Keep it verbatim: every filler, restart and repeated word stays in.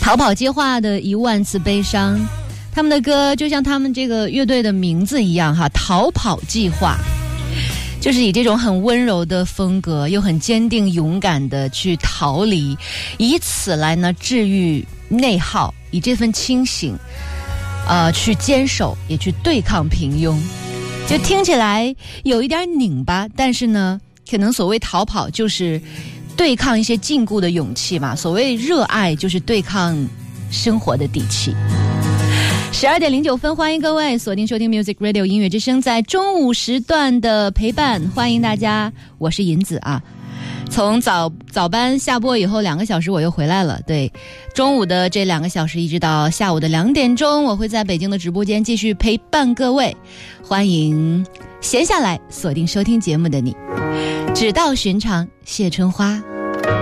逃跑计划的一万次悲伤，他们的歌就像他们这个乐队的名字一样哈，逃跑计划，就是以这种很温柔的风格，又很坚定勇敢的去逃离，以此来呢治愈内耗，以这份清醒呃，去坚守，也去对抗平庸。就听起来有一点拧巴，但是呢可能所谓逃跑就是对抗一些禁锢的勇气嘛，所谓热爱就是对抗生活的底气。十二点零九分，欢迎各位锁定收听 Music Radio 音乐之声，在中午时段的陪伴，欢迎大家，我是银子啊。从早早班下播以后两个小时我又回来了，对，中午的这两个小时一直到下午的两点钟，我会在北京的直播间继续陪伴各位，欢迎闲下来锁定收听节目的你。只道寻常谢春花。